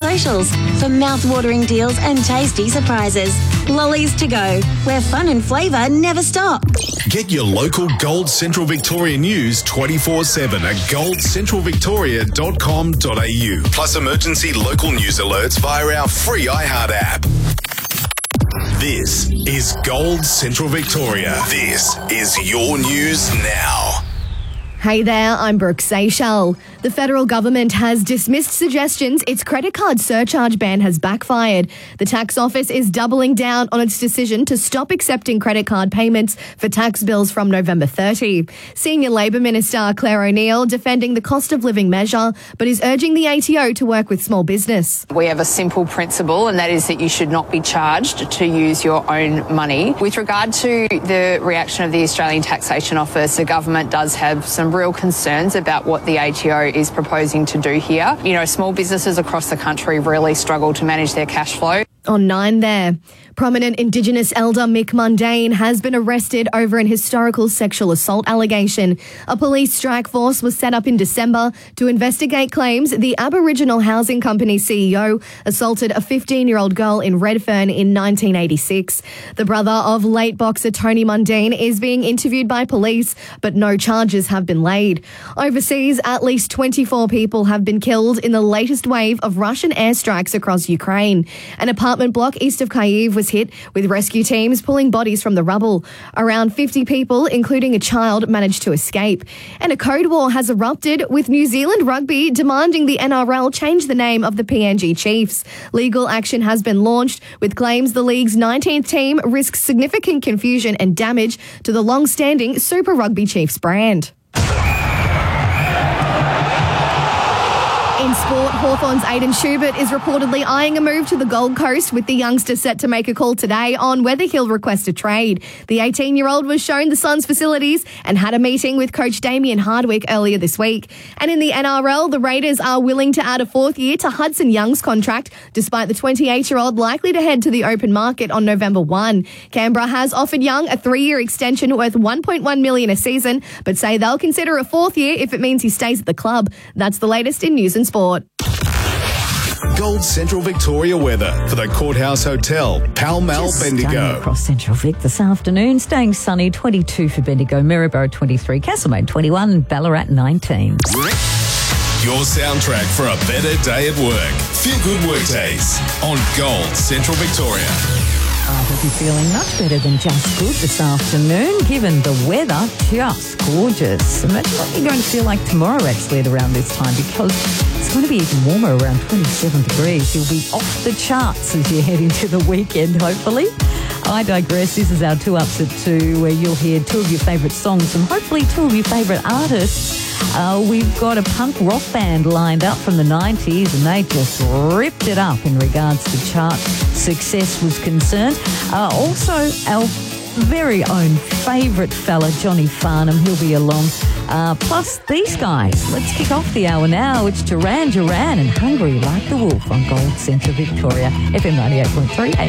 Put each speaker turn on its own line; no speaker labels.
socials for mouth-watering deals and tasty surprises. Lollies to go, where fun and flavour never stop.
Get your local Gold Central Victoria news 24/7 at goldcentralvictoria.com.au. Plus emergency local news alerts via our free iHeart app. This is Gold Central Victoria. This is your news now.
Hey there, I'm Brooke Seychelles. The federal government has dismissed suggestions its credit card surcharge ban has backfired. The tax office is doubling down on its decision to stop accepting credit card payments for tax bills from November 30. Senior Labor Minister Claire O'Neil defending the cost of living measure, but is urging the ATO to work with small business.
We have a simple principle, and that is that you should not be charged to use your own money. With regard to the reaction of the Australian Taxation Office, the government does have some real concerns about what the ATO is proposing to do here. You know, small businesses across the country really struggle to manage their cash flow.
On 9 there, prominent Indigenous elder Mick Mundane has been arrested over an historical sexual assault allegation. A police strike force was set up in December to investigate claims the Aboriginal Housing Company CEO assaulted a 15-year-old girl in Redfern in 1986. The brother of late boxer Tony Mundane is being interviewed by police, but no charges have been laid. Overseas, at least 24 people have been killed in the latest wave of Russian airstrikes across Ukraine. An apartment block east of Kyiv was hit, with rescue teams pulling bodies from the rubble. Around 50 people, including a child, managed to escape. And a code war has erupted, with New Zealand Rugby demanding the NRL change the name of the PNG Chiefs. Legal action has been launched, with claims the league's 19th team risks significant confusion and damage to the long-standing Super Rugby Chiefs brand. In sport, Hawthorn's Aidan Schubert is reportedly eyeing a move to the Gold Coast, with the youngster set to make a call today on whether he'll request a trade. The 18-year-old was shown the Suns' facilities and had a meeting with coach Damien Hardwick earlier this week. And in the NRL, the Raiders are willing to add a fourth year to Hudson Young's contract, despite the 28-year-old likely to head to the open market on November 1. Canberra has offered Young a 3-year extension worth $1.1 million a season, but say they'll consider a fourth year if it means he stays at the club. That's the latest in news and sport.
Gold Central Victoria weather for the Courthouse Hotel, Pall Mall, Bendigo.
Across Central Vic this afternoon, staying sunny, 22 for Bendigo, Maryborough 23, Castlemaine 21, Ballarat 19.
Your soundtrack for a better day at work. Feel good workdays on Gold Central Victoria.
I hope you're feeling much better than just good this afternoon, given the weather, just gorgeous. Imagine what you're going to feel like tomorrow, actually, at around this time, because it's going to be even warmer, around 27 degrees. You'll be off the charts as you head into the weekend, hopefully. I digress. This is our 2 Ups at 2, where you'll hear 2 of your favourite songs and hopefully 2 of your favourite artists. We've got a punk rock band lined up from the 90s, and they just ripped it up in regards to chart success was concerned. Also, our very own favourite fella, Johnny Farnham, he'll be along. Plus these guys. Let's kick off the hour now. It's Duran Duran and Hungry Like the Wolf on Gold Central Victoria, FM 98.3 AM.